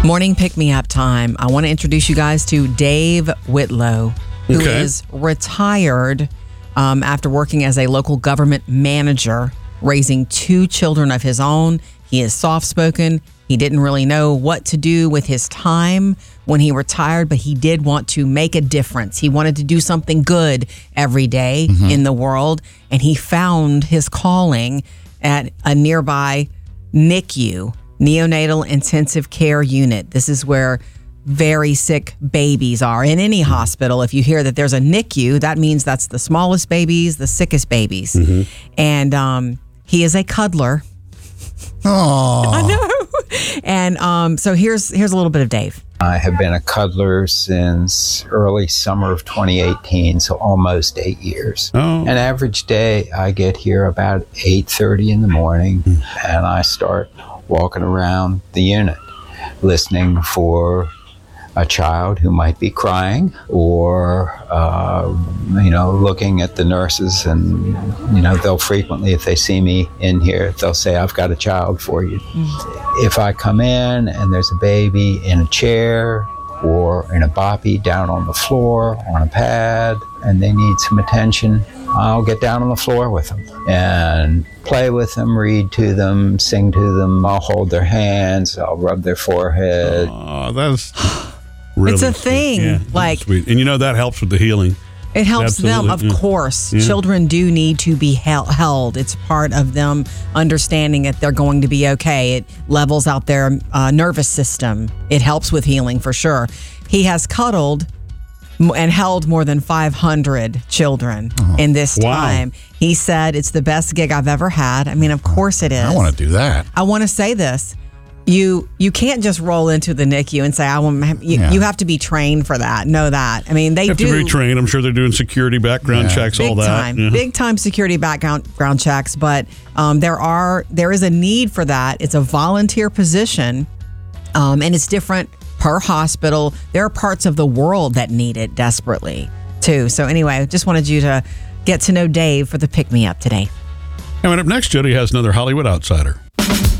Morning pick-me-up time. I want to introduce you guys to Dave Whitlow, who is retired after working as a local government manager, raising 2 children of his own. He is soft-spoken. He didn't really know what to do with his time when he retired, but he did want to make a difference. He wanted to do something good every day in the world, and he found his calling at a nearby NICU, Neonatal Intensive Care Unit. This is where very sick babies are. In any hospital, if you hear that there's a NICU, that means that's the smallest babies, the sickest babies. And he is a cuddler. Oh, I know. And so here's a little bit of Dave. I have been a cuddler since early summer of 2018, so almost 8 years. An average day, I get here about 8:30 in the morning, and I start walking around the unit, listening for a child who might be crying, or looking at the nurses, and they'll frequently, if they see me in here, they'll say, "I've got a child for you." If I come in and there's a baby in a chair or in a boppy down on the floor on a pad and they need some attention, I'll get down on the floor with them and play with them, read to them, sing to them. I'll hold their hands, I'll rub their forehead. Oh, that's really It's a sweet. thing. Yeah, Like, sweet. And that helps with the healing. it helps them, of Absolutely, yeah. course. Yeah. Children do need to be held. It's part of them understanding that they're going to be okay. It levels out their nervous system. It helps with healing for sure. He has cuddled and held more than 500 children in this Wow. time. He said, "It's the best gig I've ever had." I mean, of course it is. I want to do that. I want to say this. You can't just roll into the NICU and say, "I want." You have to be trained for that. Know that. I mean, they Have do to be trained. I'm sure they're doing security background checks, all that. big time security background checks. But there is a need for that. It's a volunteer position, and it's different per hospital. There are parts of the world that need it desperately too. So anyway, just wanted you to get to know Dave for the pick me up today. Coming up next, Jody has another Hollywood Outsider.